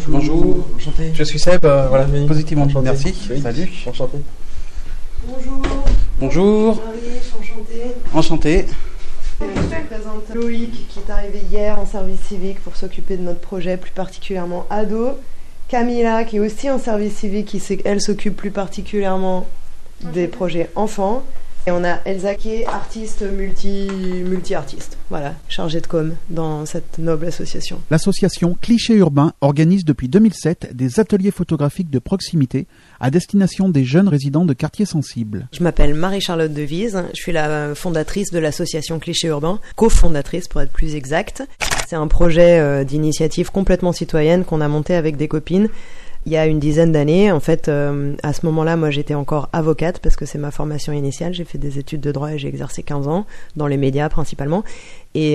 Bonjour. Enchanté. Je suis Seb, voilà, positivement. Enchanté. Merci. Oui. Salut. Enchanté. Bonjour. Bonjour. Marie, enchantée. Enchanté. Je présente Loïc qui est arrivé hier en service civique pour s'occuper de notre projet, plus particulièrement ado. Camilla qui est aussi en service civique, elle s'occupe plus particulièrement des projets enfants. Et on a Elsa qui est artiste multi-artiste, voilà, chargée de com dans cette noble association. L'association Clichés Urbains organise depuis 2007 des ateliers photographiques de proximité à destination des jeunes résidents de quartiers sensibles. Je m'appelle Marie-Charlotte Devise, je suis la fondatrice de l'association Clichés Urbains, cofondatrice pour être plus exacte. C'est un projet d'initiative complètement citoyenne qu'on a monté avec des copines. Il y a une dizaine d'années, en fait, à ce moment-là, moi j'étais encore avocate parce que c'est ma formation initiale. J'ai fait des études de droit et j'ai exercé 15 ans dans les médias principalement. Et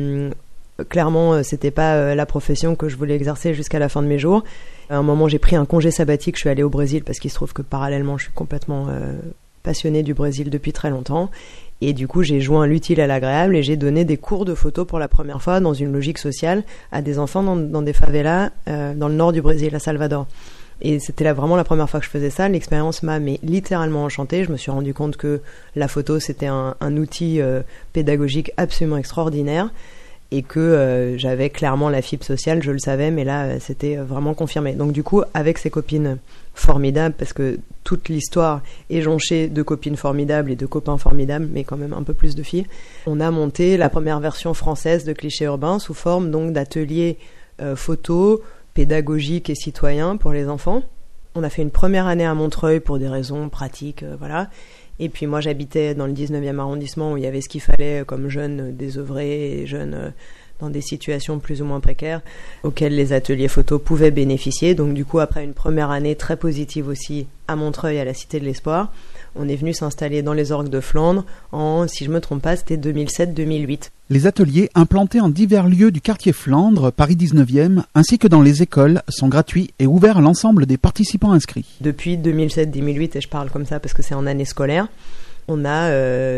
clairement, c'était pas la profession que je voulais exercer jusqu'à la fin de mes jours. À un moment, j'ai pris un congé sabbatique. Je suis allée au Brésil parce qu'il se trouve que parallèlement, je suis complètement passionnée du Brésil depuis très longtemps. Et du coup, j'ai joint l'utile à l'agréable et j'ai donné des cours de photo pour la première fois dans une logique sociale à des enfants dans des favelas dans le nord du Brésil, à Salvador. Et c'était vraiment la première fois que je faisais ça. L'expérience m'a littéralement enchantée. Je me suis rendu compte que la photo, c'était un outil pédagogique absolument extraordinaire et que j'avais clairement la fibre sociale, je le savais, mais là, c'était vraiment confirmé. Donc du coup, avec ces copines formidables, parce que toute l'histoire est jonchée de copines formidables et de copains formidables, mais quand même un peu plus de filles, on a monté la première version française de Clichés Urbains sous forme donc d'ateliers photo, pédagogiques et citoyens pour les enfants. On a fait une première année à Montreuil pour des raisons pratiques, voilà. Et puis moi j'habitais dans le 19e arrondissement où il y avait ce qu'il fallait comme jeunes désœuvrés et jeunes dans des situations plus ou moins précaires auxquelles les ateliers photo pouvaient bénéficier. Donc du coup, après une première année très positive aussi à Montreuil, à la Cité de l'Espoir, on est venu s'installer dans les Orgues de Flandre en, si je me trompe pas, c'était 2007-2008. Les ateliers implantés en divers lieux du quartier Flandre, Paris 19e, ainsi que dans les écoles, sont gratuits et ouverts à l'ensemble des participants inscrits. Depuis 2007-2008, et je parle comme ça parce que c'est en année scolaire, on a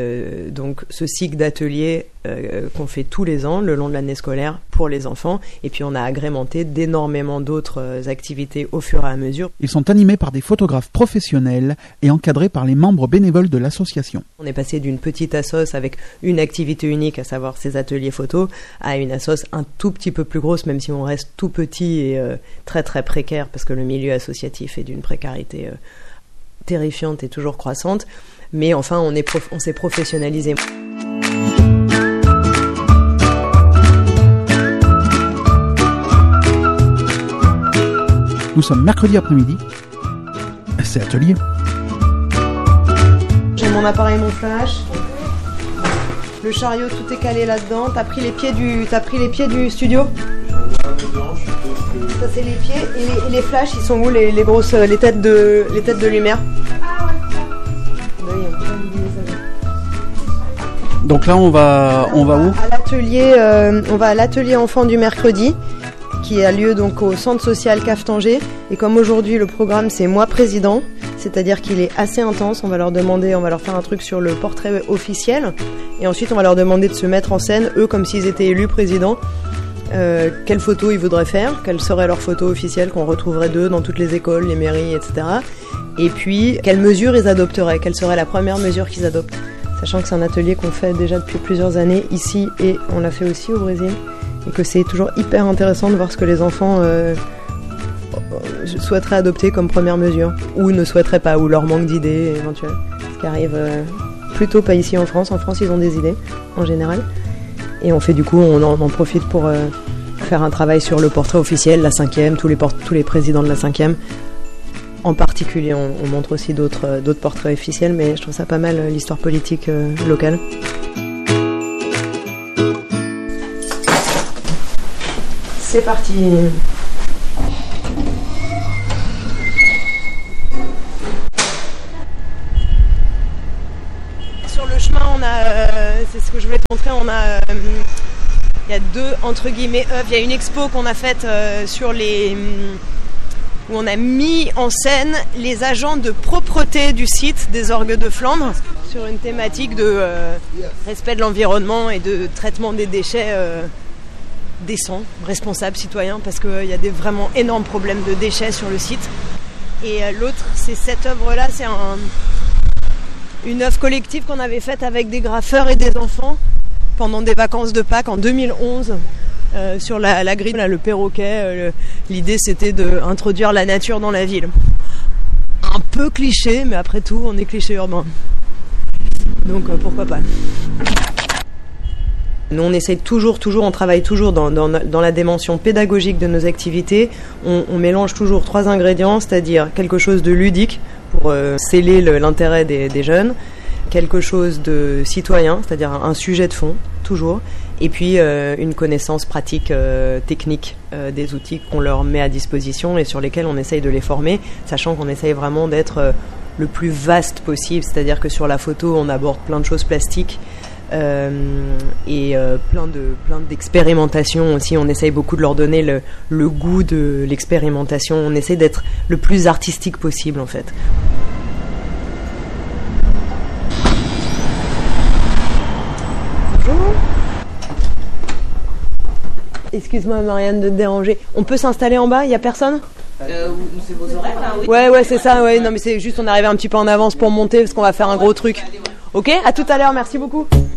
donc ce cycle d'ateliers qu'on fait tous les ans le long de l'année scolaire pour les enfants, et puis on a agrémenté d'énormément d'autres activités au fur et à mesure. Ils sont animés par des photographes professionnels et encadrés par les membres bénévoles de l'association. On est passé d'une petite assoce avec une activité unique, à savoir ces ateliers photos, à une assoce un tout petit peu plus grosse, même si on reste tout petit et très très précaire, parce que le milieu associatif est d'une précarité terrifiante et toujours croissante. Mais enfin, on s'est professionnalisé. Nous sommes mercredi après-midi. C'est atelier. J'ai mon appareil, mon flash. Le chariot, tout est calé là-dedans. T'as pris les pieds du studio ? Ça c'est les pieds. Et les flashs, ils sont où les grosses, les têtes de lumière ? Donc là, on va où ? On va à l'atelier enfants du mercredi, qui a lieu donc au centre social CAF Tanger. Et comme aujourd'hui le programme c'est moi président, c'est-à-dire qu'il est assez intense, on va leur faire un truc sur le portrait officiel, et ensuite on va leur demander de se mettre en scène, eux comme s'ils étaient élus présidents, quelle photo ils voudraient faire, quelle serait leur photo officielle qu'on retrouverait d'eux dans toutes les écoles, les mairies, etc. Et puis quelles mesures ils adopteraient, quelle serait la première mesure qu'ils adoptent. Sachant que c'est un atelier qu'on fait déjà depuis plusieurs années ici et on l'a fait aussi au Brésil, et que c'est toujours hyper intéressant de voir ce que les enfants souhaiteraient adopter comme première mesure, ou ne souhaiteraient pas, ou leur manque d'idées éventuelles, ce qui arrive plutôt pas ici en France. En France ils ont des idées en général, et on fait du coup, on en profite pour faire un travail sur le portrait officiel, la 5e, tous les présidents de la 5e. En particulier, on montre aussi d'autres portraits officiels, mais je trouve ça pas mal, l'histoire politique locale. C'est parti. Sur le chemin, c'est ce que je voulais te montrer, il y a deux, entre guillemets, œuvres. Il y a une expo qu'on a faite où on a mis en scène les agents de propreté du site des Orgues de Flandre sur une thématique de respect de l'environnement et de traitement des déchets décent, responsable, citoyen, parce qu'il y a des vraiment énormes problèmes de déchets sur le site. Et l'autre, c'est cette œuvre-là, c'est une œuvre collective qu'on avait faite avec des graffeurs et des enfants pendant des vacances de Pâques en 2011 sur la grille, là, le perroquet. L'idée, c'était d'introduire la nature dans la ville. Un peu cliché, mais après tout, on est cliché urbain. Donc pourquoi pas. Nous, on essaye toujours, on travaille toujours dans la dimension pédagogique de nos activités. On mélange toujours 3 ingrédients, c'est-à-dire quelque chose de ludique pour sceller l'intérêt des jeunes, quelque chose de citoyen, c'est-à-dire un sujet de fond, toujours, et puis une connaissance pratique, technique des outils qu'on leur met à disposition et sur lesquels on essaye de les former, sachant qu'on essaye vraiment d'être le plus vaste possible, c'est-à-dire que sur la photo, on aborde plein de choses plastiques, et plein d'expérimentations aussi. On essaye beaucoup de leur donner le goût de l'expérimentation. On essaie d'être le plus artistique possible en fait. Bonjour. Excuse-moi Marianne de te déranger. On peut s'installer en bas, il n'y a personne ? C'est vos horaires là, oui. Ouais, c'est ça, ouais. Non mais c'est juste on est arrivé un petit peu en avance pour monter parce qu'on va faire un gros truc. Ok, à tout à l'heure, merci beaucoup.